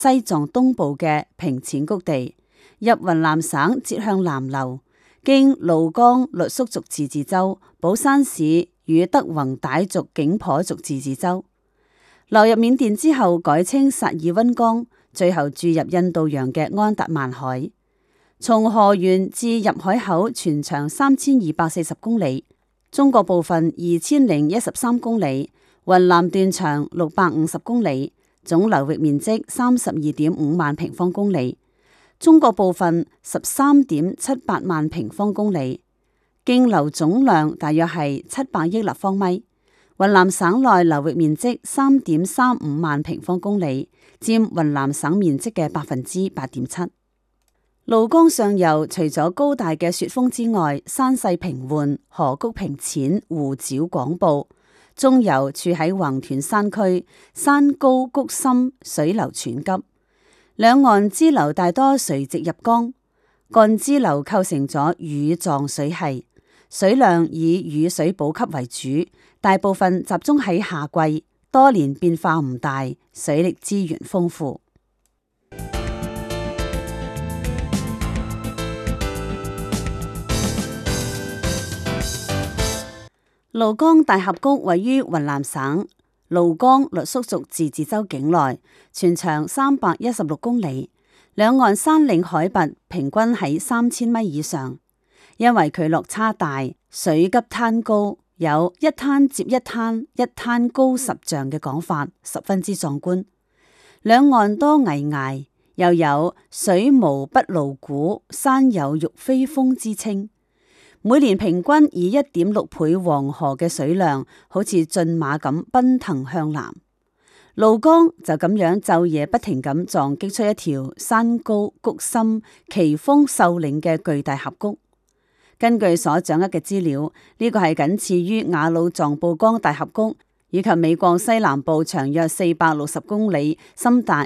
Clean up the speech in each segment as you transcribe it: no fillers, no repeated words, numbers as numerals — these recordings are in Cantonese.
西藏東部嘅平淺谷地，入雲南省折向南流，經怒江傈僳族自治州、保山市與德宏傣族景頗族自治州，流入緬甸之後改稱薩爾溫江，最後注入印度洋嘅安達曼海。從河源至入海口全長3240公里，中國部分2013公里，雲南段長650公里，總流域面積32.5萬平方公里，中國部分13.78萬平方公里，徑流總量大約係700億立方米。雲南省內流域面積3.35萬平方公里，佔雲南省面積嘅8.7%。怒江上游除咗高大嘅雪峰之外，山勢平緩，河谷平淺，湖沼廣布。中游處喺橫斷山區，山高谷深，水流湍急。兩岸支流大多垂直入江，幹支流構成咗雨狀水系，水量以雨水補給為主，大部分集中喺夏季，多年變化唔大，水力資源豐富。怒江大峽谷位於雲南省怒江傈僳族自治州境內，全長316公里，兩岸山嶺海拔平均喺3000米以上。因為佢落差大，水急灘高，有一灘接一灘，一灘高10丈嘅講法，十分之壯觀。兩岸多危崖，又有水無不露鼓，山有欲飛峰之稱。每年平均以1.6倍黃河嘅水量，好似駿馬咁奔騰向南。怒江就咁樣晝夜不停咁撞擊出一條山高谷深、奇峰秀嶺嘅巨大峽谷。根據所掌握嘅資料，呢個係僅次於雅魯藏布江大峽谷以及美國西南部長約460公里、深達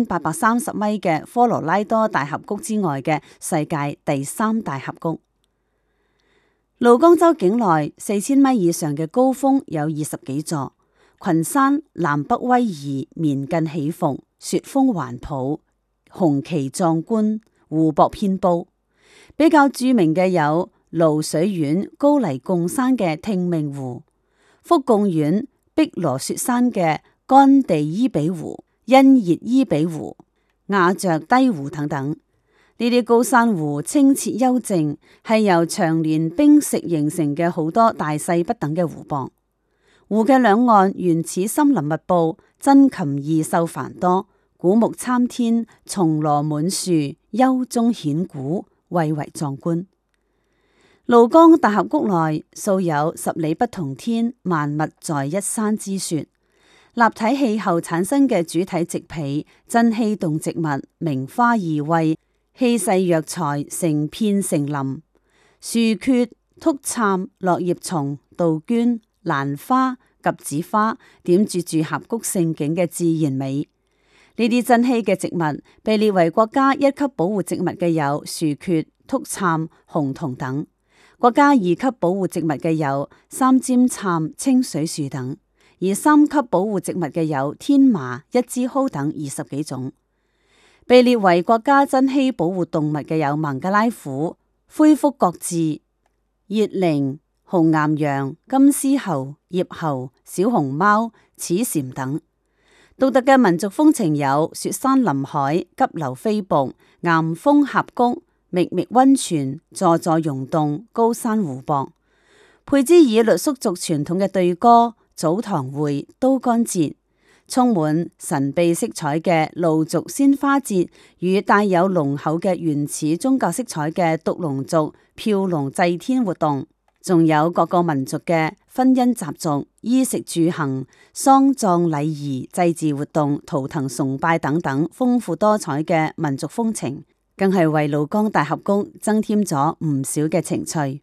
1830米嘅科羅拉多大峽谷之外嘅世界第3大峽谷。怒江州境內4000米以上嘅高峰有20幾座，群山南北威儀，綿亘起伏，雪峰環抱，雄奇壯觀，湖泊遍布。比較著名嘅有蘆水縣高黎貢山嘅聽命湖、福貢縣碧羅雪山嘅干地伊比湖、欣熱伊比湖、雅雀低湖等等。呢啲高山湖清澈幽靜，係由長年冰蝕形成嘅好多大細不等嘅湖泊。湖嘅兩岸原始森林密布，珍禽異獸繁多，古木參天，松蘿滿樹，幽中顯古，蔚為壯觀。怒江大峽谷內素有10里不同天，萬物在一山之說。立體氣候產生嘅主體植被，珍稀動植物，名花異卉，氣勢藥材，成片成林。樹蕨、禿杉、落葉松、杜鵑、蘭花、鴿子花，點綴住峽谷勝景嘅自然美。呢啲珍稀嘅植物被列為國家1級保護植物嘅有樹蕨、禿杉、洪桐等；國家2級保護植物嘅有三尖杉、清水樹等；而3級保護植物嘅有天麻、一枝蒿等20幾種。被列為國家珍稀保護動物嘅有孟加拉虎、灰腹角雉、熱羚、紅岩羊、金絲猴、葉猴、小熊貓、齒蟬等。獨特嘅民族風情有雪山臨海、急流飛瀑、岩峰峽谷、秘密溫泉、座座溶洞、高山湖泊，配之以傈僳族傳統嘅對歌、早堂會、刀竿節，充滿神秘色彩嘅怒族鮮花節與帶有濃厚嘅原始宗教色彩嘅獨龍族飄龍祭天活動，仲有各個民族嘅婚姻習俗、衣食住行、喪葬禮儀、祭祀活動、圖騰崇拜等等豐富多彩嘅民族風情，更係為怒江大峽谷增添咗唔少嘅情趣。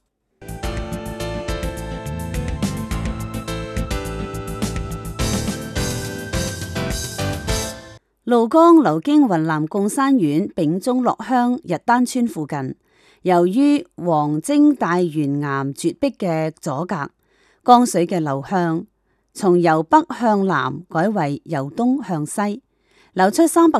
怒江流經雲南貢山縣丙中洛鄉日丹村附近，由於黃晶大懸岩絕壁嘅阻隔，江水嘅流向從由北向南改為由東向西，流出300